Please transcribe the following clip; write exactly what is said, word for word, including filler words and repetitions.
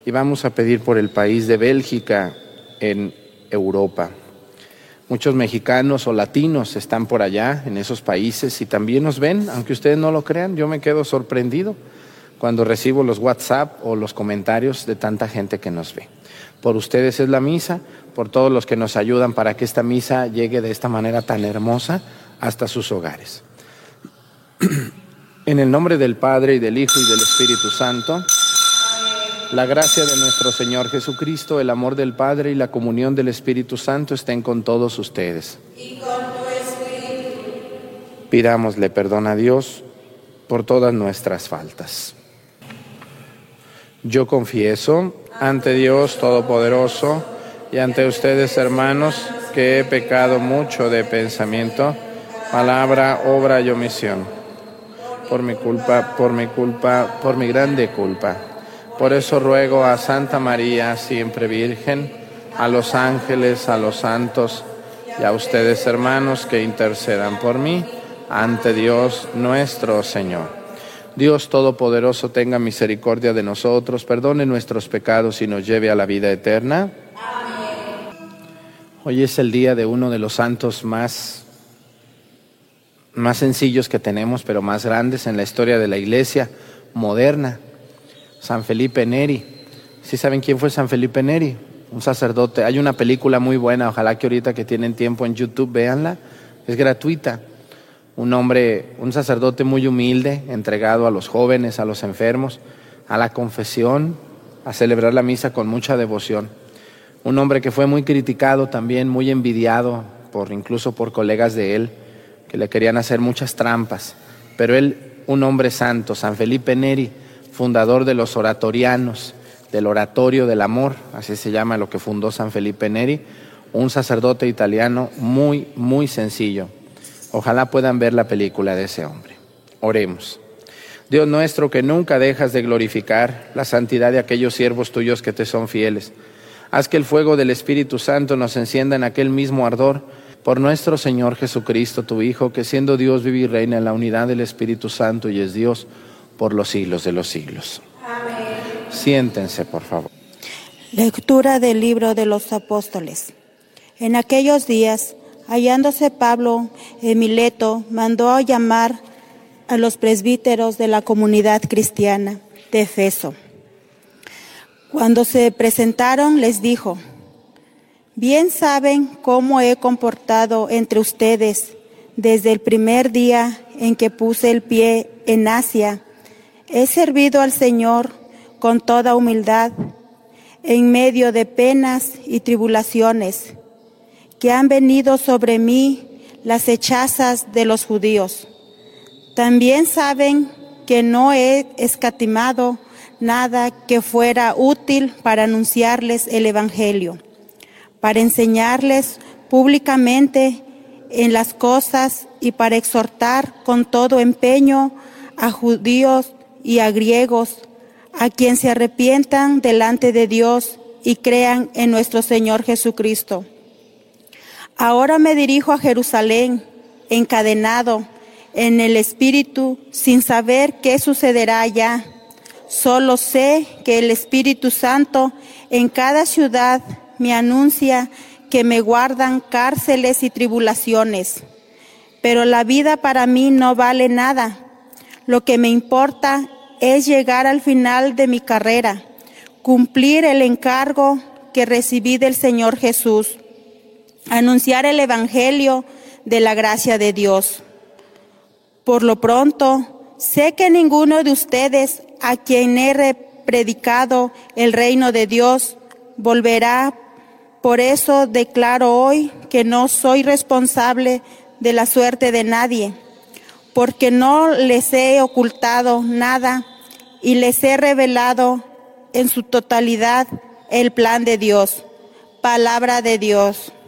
Y vamos a pedir por el país de Bélgica en Europa. Muchos mexicanos o latinos están por allá en esos países y también nos ven, aunque ustedes no lo crean. Yo me quedo sorprendido cuando recibo los WhatsApp o los comentarios de tanta gente que nos ve. Por ustedes es la misa, por todos los que nos ayudan para que esta misa llegue de esta manera tan hermosa hasta sus hogares. En el nombre del Padre, y del Hijo, y del Espíritu Santo. La gracia de nuestro Señor Jesucristo, el amor del Padre y la comunión del Espíritu Santo estén con todos ustedes. Y con tu espíritu. Pidámosle perdón a Dios por todas nuestras faltas. Yo confieso ante Dios Todopoderoso y ante ustedes, hermanos, que he pecado mucho de pensamiento, palabra, obra y omisión. Por mi culpa, por mi culpa, por mi grande culpa. Por eso ruego a Santa María, siempre Virgen, a los ángeles, a los santos y a ustedes, hermanos, que intercedan por mí ante Dios nuestro Señor. Dios Todopoderoso tenga misericordia de nosotros, perdone nuestros pecados y nos lleve a la vida eterna. Amén. Hoy es el día de uno de los santos más, más sencillos que tenemos, pero más grandes en la historia de la Iglesia moderna. San Felipe Neri. ¿Sí saben quién fue San Felipe Neri? Un sacerdote. Hay una película muy buena, ojalá que ahorita que tienen tiempo en YouTube véanla, es gratuita. Un hombre, un sacerdote muy humilde, entregado a los jóvenes, a los enfermos, a la confesión, a celebrar la misa con mucha devoción. Un hombre que fue muy criticado también, muy envidiado, por incluso por colegas de él, que le querían hacer muchas trampas. Pero él, un hombre santo, San Felipe Neri, fundador de los oratorianos, del oratorio del amor, así se llama lo que fundó San Felipe Neri, un sacerdote italiano muy, muy sencillo. Ojalá puedan ver la película de ese hombre. Oremos. Dios nuestro, que nunca dejas de glorificar la santidad de aquellos siervos tuyos que te son fieles, haz que el fuego del Espíritu Santo nos encienda en aquel mismo ardor por nuestro Señor Jesucristo, tu Hijo, que siendo Dios vive y reina en la unidad del Espíritu Santo y es Dios por los siglos de los siglos. Amén. Siéntense, por favor. Lectura del libro de los apóstoles. En aquellos días, hallándose Pablo en Mileto, mandó a llamar a los presbíteros de la comunidad cristiana de Efeso. Cuando se presentaron, les dijo: bien saben cómo he comportado entre ustedes desde el primer día en que puse el pie en Asia. He servido al Señor con toda humildad, en medio de penas y tribulaciones, que han venido sobre mí las hechazas de los judíos. También saben que no he escatimado nada que fuera útil para anunciarles el Evangelio, para enseñarles públicamente en las cosas y para exhortar con todo empeño a judíos y a griegos, a quien se arrepientan delante de Dios y crean en nuestro Señor Jesucristo. Ahora me dirijo a Jerusalén, encadenado en el Espíritu, sin saber qué sucederá allá. Solo sé que el Espíritu Santo en cada ciudad me anuncia que me guardan cárceles y tribulaciones. Pero la vida para mí no vale nada. Lo que me importa es llegar al final de mi carrera, cumplir el encargo que recibí del Señor Jesús, anunciar el Evangelio de la gracia de Dios. Por lo pronto, sé que ninguno de ustedes a quien he predicado el reino de Dios volverá. Por eso declaro hoy que no soy responsable de la suerte de nadie, porque no les he ocultado nada y les he revelado en su totalidad el plan de Dios. Palabra de Dios.